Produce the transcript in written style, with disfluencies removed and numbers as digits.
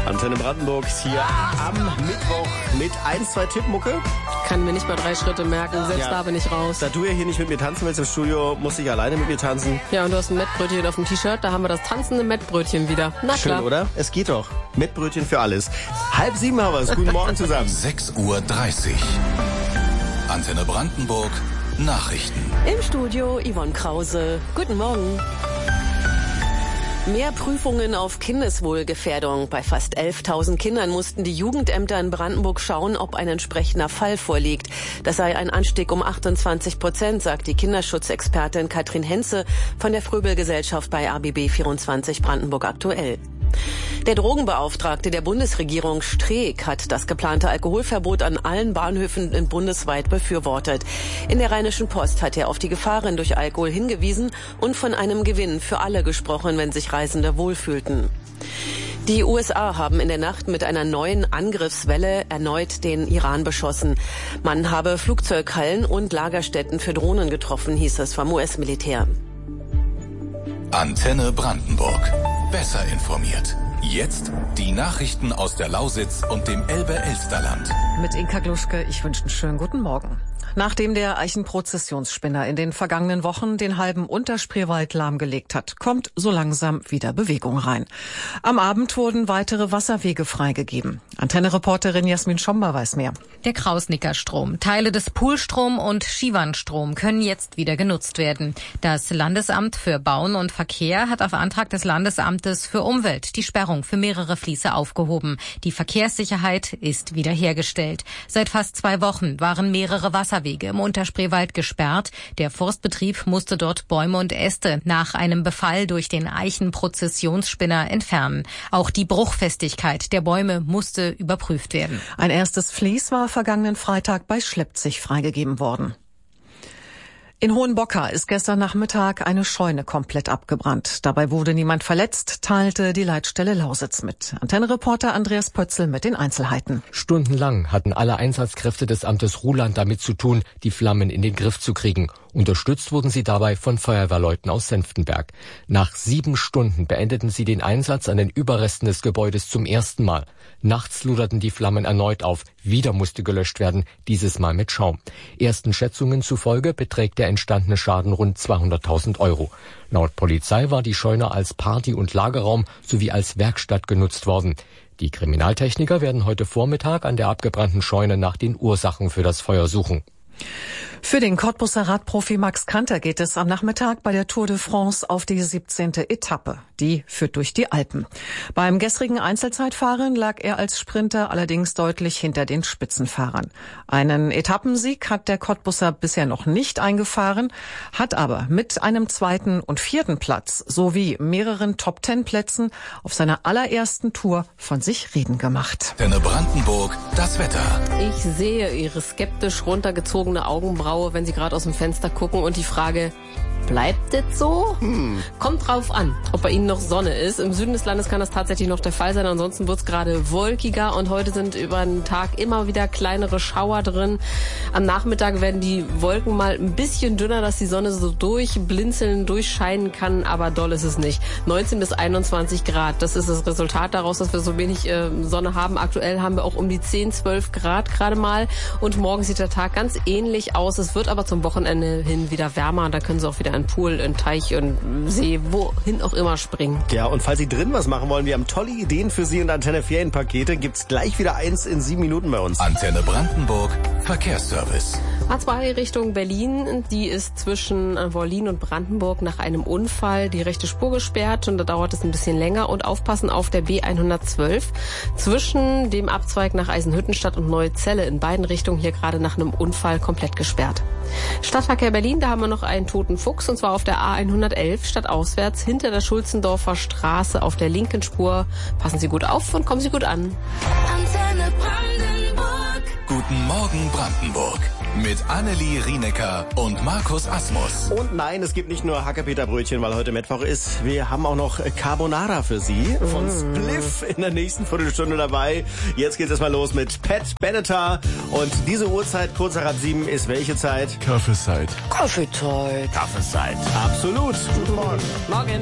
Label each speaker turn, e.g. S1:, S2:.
S1: Antenne Brandenburg hier am Mittwoch mit 1, 2 Tippmucke.
S2: Kann mir nicht mal 3 Schritte merken, selbst da bin ich raus.
S1: Da du ja hier nicht mit mir tanzen willst im Studio, muss ich alleine mit mir tanzen.
S2: Ja, und du hast ein Mettbrötchen auf dem T-Shirt, da haben wir das tanzende Mettbrötchen wieder. Na klar.
S1: Schön, oder? Es geht doch. Mettbrötchen für alles. 6:30 haben wir es. Guten Morgen zusammen.
S3: 6:30 Uhr. Antenne Brandenburg. Nachrichten.
S4: Im Studio Yvonne Krause. Guten Morgen. Mehr Prüfungen auf Kindeswohlgefährdung. Bei fast 11.000 Kindern mussten die Jugendämter in Brandenburg schauen, ob ein entsprechender Fall vorliegt. Das sei ein Anstieg um 28%, sagt die Kinderschutzexpertin Katrin Henze von der Fröbel-Gesellschaft bei RBB 24 Brandenburg aktuell. Der Drogenbeauftragte der Bundesregierung Streeck hat das geplante Alkoholverbot an allen Bahnhöfen bundesweit befürwortet. In der Rheinischen Post hat er auf die Gefahren durch Alkohol hingewiesen und von einem Gewinn für alle gesprochen, wenn sich Reisende wohlfühlten. Die USA haben in der Nacht mit einer neuen Angriffswelle erneut den Iran beschossen. Man habe Flugzeughallen und Lagerstätten für Drohnen getroffen, hieß es vom US-Militär.
S3: Antenne Brandenburg. Besser informiert. Jetzt die Nachrichten aus der Lausitz und dem Elbe-Elsterland.
S5: Mit Inka Gluschke, ich wünsche einen schönen guten Morgen. Nachdem der Eichenprozessionsspinner in den vergangenen Wochen den halben Unterspreewald lahmgelegt hat, kommt so langsam wieder Bewegung rein. Am Abend wurden weitere Wasserwege freigegeben. Antenne-Reporterin Jasmin Schomber weiß mehr.
S6: Der Krausnicker-Strom, Teile des Poolstrom und Schiewanstrom können jetzt wieder genutzt werden. Das Landesamt für Bauen und Verkehr hat auf Antrag des Landesamtes für Umwelt die Sperrung für mehrere Fließe aufgehoben. Die Verkehrssicherheit ist wiederhergestellt. Seit fast 2 Wochen waren mehrere Wasserwege im Unterspreewald gesperrt. Der Forstbetrieb musste dort Bäume und Äste nach einem Befall durch den Eichenprozessionsspinner entfernen. Auch die Bruchfestigkeit der Bäume musste überprüft werden.
S5: Ein erstes Vlies war vergangenen Freitag bei Schleppzig freigegeben worden. In Hohenbocker ist gestern Nachmittag eine Scheune komplett abgebrannt. Dabei wurde niemand verletzt, teilte die Leitstelle Lausitz mit. Antenne-Reporter Andreas Pötzl mit den Einzelheiten.
S7: Stundenlang hatten alle Einsatzkräfte des Amtes Ruhland damit zu tun, die Flammen in den Griff zu kriegen. Unterstützt wurden sie dabei von Feuerwehrleuten aus Senftenberg. Nach 7 Stunden beendeten sie den Einsatz an den Überresten des Gebäudes zum ersten Mal. Nachts luderten die Flammen erneut auf. Wieder musste gelöscht werden, dieses Mal mit Schaum. Ersten Schätzungen zufolge beträgt der entstandene Schaden rund 200.000 Euro. Laut Polizei war die Scheune als Party- und Lagerraum sowie als Werkstatt genutzt worden. Die Kriminaltechniker werden heute Vormittag an der abgebrannten Scheune nach den Ursachen für das Feuer suchen.
S5: Für den Cottbuser Radprofi Max Kanter geht es am Nachmittag bei der Tour de France auf die 17. Etappe. Die führt durch die Alpen. Beim gestrigen Einzelzeitfahren lag er als Sprinter allerdings deutlich hinter den Spitzenfahrern. Einen Etappensieg hat der Cottbuser bisher noch nicht eingefahren, hat aber mit einem 2. und 4. Platz sowie mehreren Top-10-Plätzen auf seiner allerersten Tour von sich reden gemacht.
S3: Antenne Brandenburg, das Wetter.
S2: Ich sehe Ihre skeptisch runtergezogene Augenbraue, wenn Sie gerade aus dem Fenster gucken und die Frage, bleibt das so? Kommt drauf an, ob bei Ihnen noch Sonne ist. Im Süden des Landes kann das tatsächlich noch der Fall sein. Ansonsten wird es gerade wolkiger und heute sind über den Tag immer wieder kleinere Schauer drin. Am Nachmittag werden die Wolken mal ein bisschen dünner, dass die Sonne so durchblinzeln, durchscheinen kann, aber doll ist es nicht. 19 bis 21 Grad, das ist das Resultat daraus, dass wir so wenig Sonne haben. Aktuell haben wir auch um die 10, 12 Grad gerade mal und morgen sieht der Tag ganz ähnlich aus. Es wird aber zum Wochenende hin wieder wärmer und da können Sie auch wieder in Pool, in Teich und See, wohin auch immer springen.
S1: Ja, und falls Sie drin was machen wollen, wir haben tolle Ideen für Sie und Antenne Ferienpakete. Gibt's gleich wieder eins in 7 Minuten bei uns.
S3: Antenne Brandenburg, Verkehrsservice.
S2: A2 Richtung Berlin, die ist zwischen Wollin und Brandenburg nach einem Unfall die rechte Spur gesperrt und da dauert es ein bisschen länger. Und aufpassen auf der B112 zwischen dem Abzweig nach Eisenhüttenstadt und Neuzelle in beiden Richtungen hier gerade nach einem Unfall komplett gesperrt. Stadtverkehr Berlin, da haben wir noch einen toten Fuchs und zwar auf der A111 stadtauswärts hinter der Schulzendorfer Straße auf der linken Spur. Passen Sie gut auf und kommen Sie gut an.
S3: Antenne Brandenburg. Guten Morgen Brandenburg. Mit Annelie Rienecker und Markus Asmus.
S1: Und nein, es gibt nicht nur Hackepeterbrötchen, weil heute Mittwoch ist. Wir haben auch noch Carbonara für Sie von Spliff in der nächsten Viertelstunde dabei. Jetzt geht es mal los mit Pat Benatar. Und diese Uhrzeit, kurz nach 7, ist welche Zeit?
S8: Kaffeezeit.
S1: Kaffeezeit. Kaffeezeit. Absolut. Guten Morgen.
S2: Morgen.